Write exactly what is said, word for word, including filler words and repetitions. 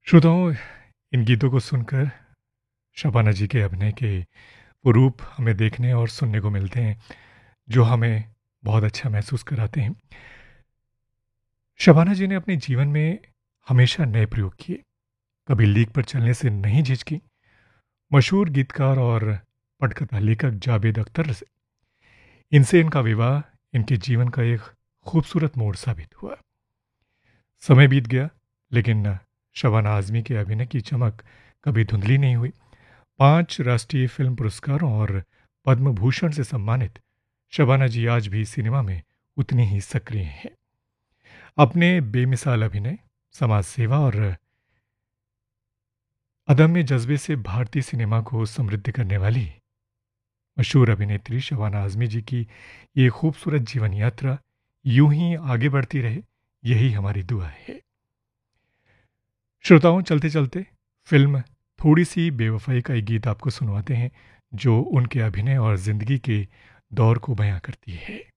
श्रोताओं, इन गीतों को सुनकर शबाना जी के अभिनय के वो रूप हमें देखने और सुनने को मिलते हैं, जो हमें बहुत अच्छा महसूस कराते हैं। शबाना जी ने अपने जीवन में हमेशा नए प्रयोग किए, कभी लीक पर चलने से नहीं झिझकी। मशहूर गीतकार और पटकथा लेखक जावेद अख्तर से इनसे इनका विवाह इनके जीवन का एक खूबसूरत मोड़ साबित हुआ। समय बीत गया, लेकिन शबाना आज़मी के अभिनय की चमक कभी धुंधली नहीं हुई। पांच राष्ट्रीय फिल्म पुरस्कारों और पद्म भूषण से सम्मानित शबाना जी आज भी सिनेमा में उतनी ही सक्रिय हैं। अपने बेमिसाल अभिनय, समाज सेवा और अदम्य जज्बे से भारतीय सिनेमा को समृद्ध करने वाली मशहूर अभिनेत्री शबाना आज़मी जी की ये खूबसूरत जीवन यात्रा यूं ही आगे बढ़ती रहे, यही हमारी दुआ है। श्रोताओं, चलते चलते फिल्म थोड़ी सी बेवफाई का एक गीत आपको सुनवाते हैं, जो उनके अभिनय और जिंदगी के दौर को बयां करती है।